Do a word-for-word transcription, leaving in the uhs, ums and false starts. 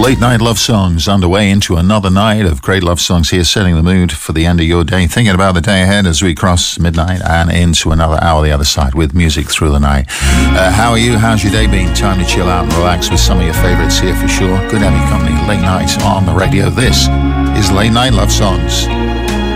Late Night Love Songs underway into another night of great love songs here, setting the mood for the end of your day, thinking about the day ahead as we cross midnight and into another hour the other side with music through the night. Uh, how are you? How's your day been? Time to chill out and relax with some of your favorites here for sure. Good to have you company late nights on the radio. This is Late Night Love Songs.